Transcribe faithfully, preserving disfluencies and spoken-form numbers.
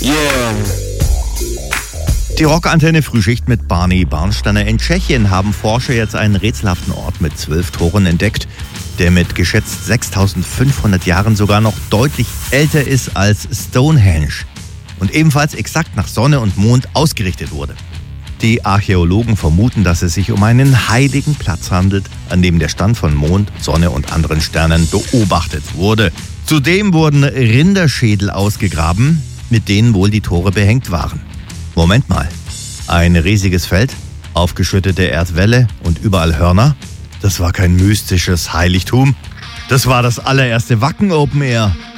Yeah. Die Rockantenne Frühschicht mit Barney Barnsteiner. In Tschechien haben Forscher jetzt einen rätselhaften Ort mit zwölf Toren entdeckt, der mit geschätzt sechstausendfünfhundert Jahren sogar noch deutlich älter ist als Stonehenge und ebenfalls exakt nach Sonne und Mond ausgerichtet wurde. Die Archäologen vermuten, dass es sich um einen heiligen Platz handelt, an dem der Stand von Mond, Sonne und anderen Sternen beobachtet wurde. Zudem wurden Rinderschädel ausgegraben, mit denen wohl die Tore behängt waren. Moment mal, ein riesiges Feld, aufgeschüttete Erdwälle und überall Hörner? Das war kein mystisches Heiligtum, das war das allererste Wacken Open Air.